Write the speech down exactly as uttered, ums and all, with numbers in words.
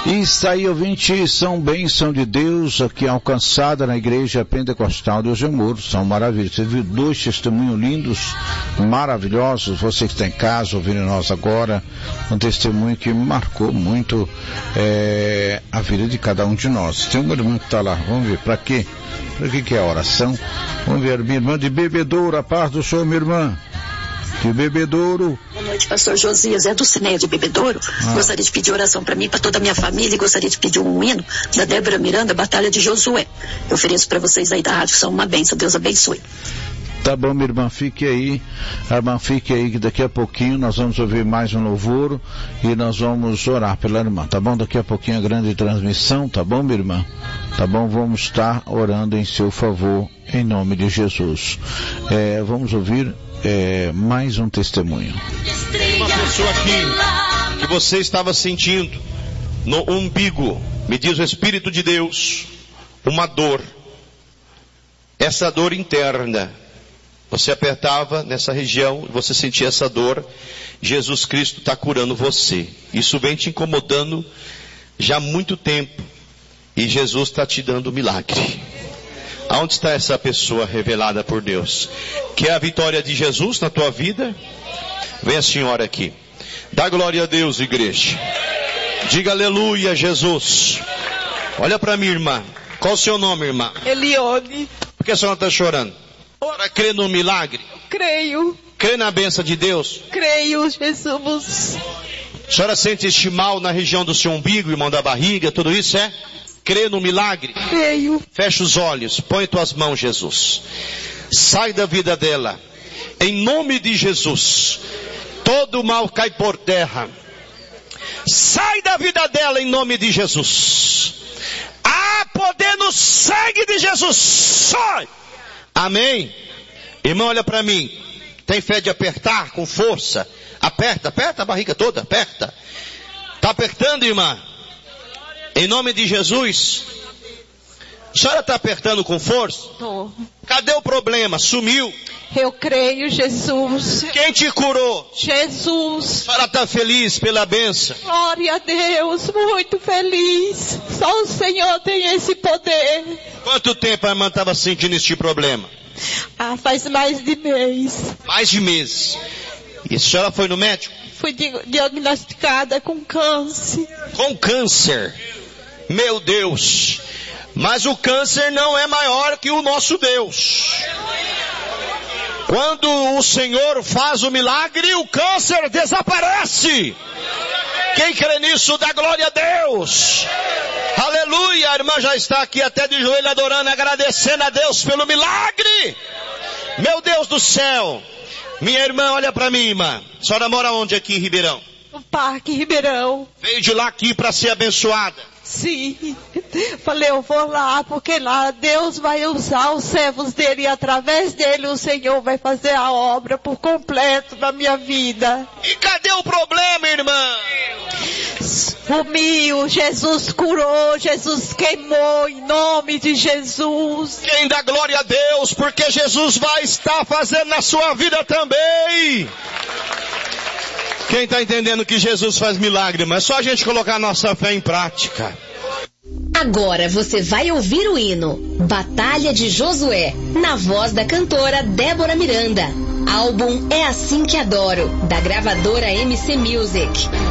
E está aí, ouvintes, são bênção de Deus aqui alcançada na Igreja Pentecostal de Algemuro. São maravilhas. Você viu dois testemunhos lindos, maravilhosos. Você que está em casa ouvindo nós agora, um testemunho que marcou muito é, a vida de cada um de nós. Tem uma irmã que está lá, vamos ver, para quê? Para que que é a oração? Vamos ver, minha irmã de Bebedouro, a paz do Senhor, minha irmã. De Bebedouro. Boa noite, pastor Josias, é do Cineia de Bebedouro. Ah. Gostaria de pedir oração para mim, para toda a minha família, e gostaria de pedir um hino da Débora Miranda, Batalha de Josué. Eu ofereço para vocês aí da rádio, são uma bênção, Deus abençoe. Tá bom, minha irmã, fique aí, a irmã fique aí, que daqui a pouquinho nós vamos ouvir mais um louvor e nós vamos orar pela irmã, tá bom? Daqui a pouquinho a grande transmissão, tá bom, minha irmã? Tá bom? Vamos estar orando em seu favor, em nome de Jesus. É, vamos ouvir é, mais um testemunho. Tem uma pessoa aqui que você estava sentindo no umbigo, me diz o Espírito de Deus, uma dor, essa dor interna. Você apertava nessa região, você sentia essa dor. Jesus Cristo está curando você. Isso vem te incomodando já há muito tempo. E Jesus está te dando um milagre. Aonde está essa pessoa revelada por Deus? Quer a vitória de Jesus na tua vida? Vem a senhora aqui. Dá glória a Deus, igreja. Diga aleluia, Jesus. Olha para mim, irmã. Qual o seu nome, irmã? Elione. Por que a senhora está chorando? Para crer no milagre? Creio. Crê na bênção de Deus? Creio, Jesus. A senhora sente este mal na região do seu umbigo, irmão, da barriga, tudo isso é? Crê no milagre? Creio. Fecha os olhos, põe tuas mãos, Jesus. Sai da vida dela. Em nome de Jesus. Todo mal cai por terra. Sai da vida dela em nome de Jesus. Há poder no sangue de Jesus. Sai! Amém? Irmão, olha para mim. Tem fé de apertar com força? Aperta, aperta a barriga toda, aperta. Está apertando, irmã? Em nome de Jesus. A senhora está apertando com força? Tô. Cadê o problema? Sumiu? Eu creio, Jesus. Quem te curou? Jesus. A senhora está feliz pela bênção? Glória a Deus, muito feliz. Só o Senhor tem esse poder. Quanto tempo a irmã estava sentindo este problema? Ah, faz mais de mês. Mais de meses. E a senhora foi no médico? Fui diagnosticada com câncer. Com câncer? Meu Deus. Mas o câncer não é maior que o nosso Deus. Quando o Senhor faz o milagre, o câncer desaparece. Quem crê nisso, dá glória a Deus. Aleluia, a irmã já está aqui até de joelho adorando, agradecendo a Deus pelo milagre. Meu Deus do céu. Minha irmã, olha para mim, irmã. A senhora mora onde aqui em Ribeirão? No Parque Ribeirão. Veio de lá aqui para ser abençoada. Sim. Falei, eu vou lá, porque lá Deus vai usar os servos dele e através dele o Senhor vai fazer a obra por completo na minha vida. E cadê o problema, irmã? Sumiu, Jesus curou, Jesus queimou em nome de Jesus. Quem dá glória a Deus, porque Jesus vai estar fazendo na sua vida também. Quem está entendendo que Jesus faz milagre, mas é só a gente colocar a nossa fé em prática. Agora você vai ouvir o hino Batalha de Josué, na voz da cantora Débora Miranda. Álbum É Assim Que Adoro, da gravadora M C Music.